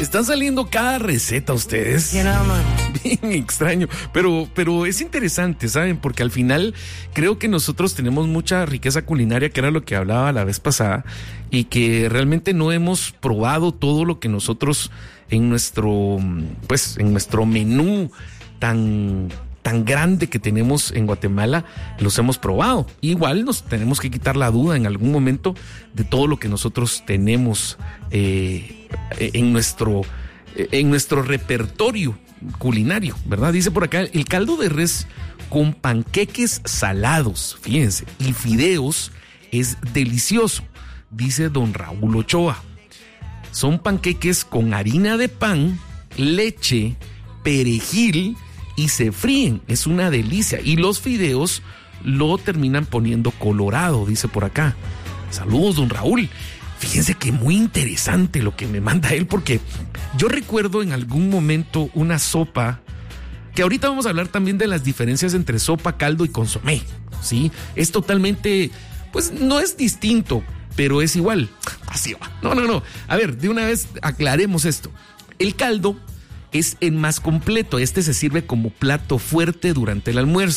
Están saliendo cada receta ustedes. Sí, nada más. Bien extraño, pero es interesante, ¿saben? Porque al final creo que nosotros tenemos mucha riqueza culinaria, que era lo que hablaba la vez pasada, y que realmente no hemos probado todo lo que nosotros en nuestro menú tan grande que tenemos en Guatemala, los hemos probado. Igual nos tenemos que quitar la duda en algún momento de todo lo que nosotros tenemos en nuestro repertorio culinario, ¿verdad? Dice por acá, el caldo de res con panqueques salados, fíjense, y fideos es delicioso, dice don Raúl Ochoa. Son panqueques con harina de pan, leche, perejil y se fríen, es una delicia. Y los fideos lo terminan poniendo colorado, dice por acá. Saludos, don Raúl. Fíjense que muy interesante lo que me manda él, porque yo recuerdo en algún momento una sopa, que ahorita vamos a hablar también de las diferencias entre sopa, caldo y consomé, ¿sí? Es totalmente, pues no es distinto, pero es igual. Así va. No. A ver, de una vez aclaremos esto. El caldo es el más completo. Este se sirve como plato fuerte durante el almuerzo.